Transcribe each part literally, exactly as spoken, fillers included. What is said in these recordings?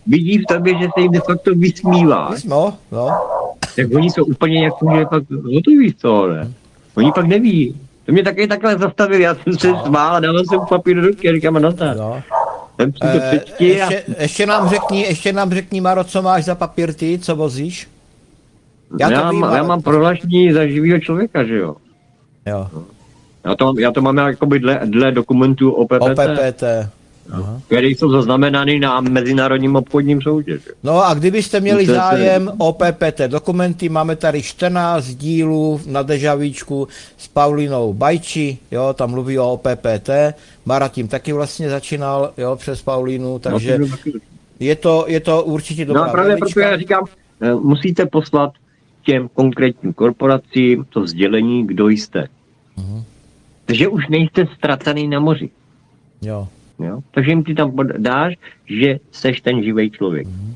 vidí v tobě, že se jim de facto vysmíváš. No, no. Tak oni jsou úplně jak že pak hotoví z toho, ne? Oni pak neví. To mě taky takhle zastavili, já jsem se smál a dával jsem papír do ruky a říkám, no tak. No. Jsem si to E, přečti a... ještě, ještě nám řekni, ještě nám řekni, Maro, co máš za papír ty, co vozíš? Já, to já, vím, má, ale... já mám prohlášení za živýho člověka, že jo? Jo. Já to, já to mám jakoby dle, dle dokumentů O P P T, O P P T. které jsou zaznamenány na Mezinárodním obchodním soudě. Že? No a kdybyste měli Musíte zájem o P P T dokumenty, máme tady čtrnáct dílů na Dežavíčku s Paulinou Bajči, jo, tam mluví o O P P T, Mara tím taky vlastně začínal, jo, přes Paulínu, takže no, je to, je to určitě dobrá No a právě proto já říkám, musíte poslat těm konkrétním korporacím to sdělení, kdo jste. Uh-huh. Takže už nejste ztracený na moři. Jo. Jo? Takže jim ty tam dáš, že seš ten živý člověk. Uh-huh.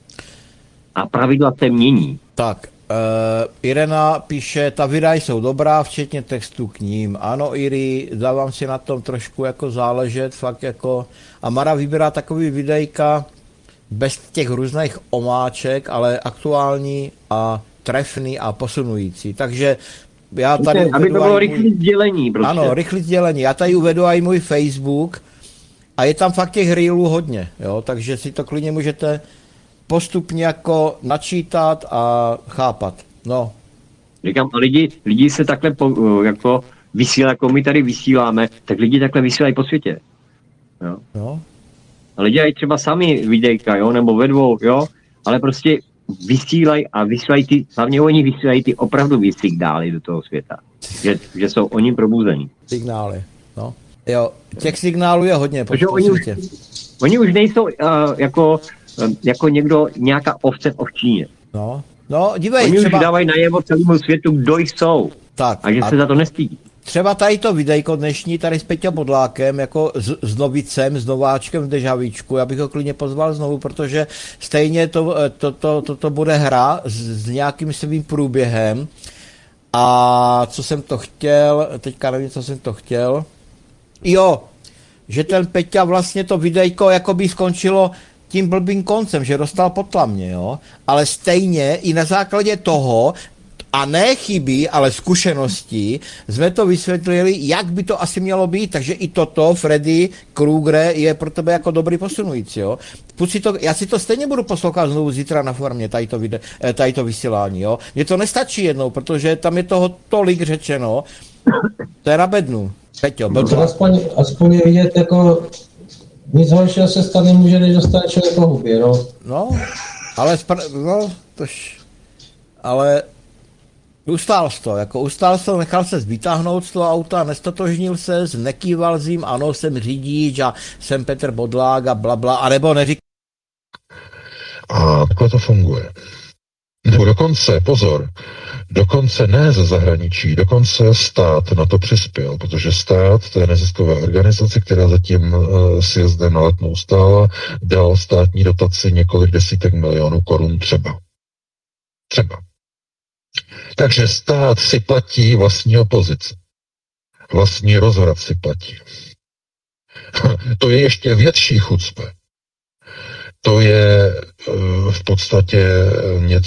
A pravidla se mění. Tak, uh, Irena píše, ta videa jsou dobrá, včetně textu k ním. Ano, Iri, dávám si na tom trošku jako záležet, fakt jako... A Mara vybírá takový videjka bez těch různých omáček, ale aktuální a trefný a posunující. Takže já tady Víte, aby to bylo rychlé můj... sdělení. Prostě. Ano, rychlé sdělení. Já tady uvedu i můj Facebook a je tam fakt těch reelů hodně, jo, takže si to klidně můžete postupně jako načítat a chápat. No. Říkám, a lidi, lidi se takhle po, jako vysílají, jako my tady vysíláme, tak lidi takhle vysílají po světě. Jo. No. A lidi dělají třeba sami videjka, jo, nebo ve dvou, jo, ale prostě vysílají a vysílají ty, hlavně oni vysílají ty opravdový signály do toho světa, že, že jsou oni probuzení. Signály, no. Jo, těch signálů je hodně po oni už, oni už nejsou uh, jako, uh, jako někdo, nějaká ovce v ovčíně. No, no, dívej, oni třeba... už dávají najevo celému světu, kdo jsou. Tak. A že a... se za to nestydí. Třeba tady to videjko dnešní, tady s Peťou Bodlákem, jako s, s novicem, s nováčkem v Dežavíčku, já bych ho klidně pozval znovu, protože stejně to, to, to, to, to bude hra s, s nějakým svým průběhem. A co jsem to chtěl, teďka nevím, co jsem to chtěl. Jo, že ten Peťa vlastně to videjko jakoby skončilo tím blbým koncem, že dostal potlamně, jo, ale stejně i na základě toho, a ne chyby, ale zkušeností, jsme to vysvětlili, jak by to asi mělo být, takže i toto, Freddy Kruger, je pro tebe jako dobrý posunující, jo. Si to, já si to stejně budu poslouchat znovu zítra na formě, tady to, vide, tady to vysílání, jo. Mně to nestačí jednou, protože tam je toho tolik řečeno, to je na bednu. Peťo, no, aspoň, aspoň je vidět, jako nic horšího se stát nemůže, než dostane člověk po hubě, no. No, ale, spr- no, tož, ale ustál to, jako ustál to, nechal se vytáhnout z toho auta, nestotožnil se, nekýval s ním, ano, jsem řidič a jsem Petr Bodlák a blabla, anebo neříkal. A takhle to funguje. Nebo dokonce, pozor, dokonce ne ze zahraničí, dokonce stát na to přispěl, protože stát té neziskové organizace, která zatím uh, sjezdem na Letnou stála, dal státní dotaci několik desítek milionů korun třeba. Třeba. Takže stát si platí vlastní opozici. Vlastní rozvrat si platí. To je ještě větší chucpe. To je uh, v podstatě něco,